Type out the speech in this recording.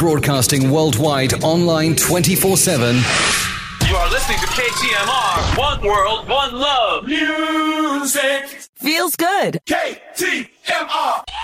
Broadcasting worldwide, online 24/7. You are listening to KTMR. One world, one love. Music feels good. KTMR.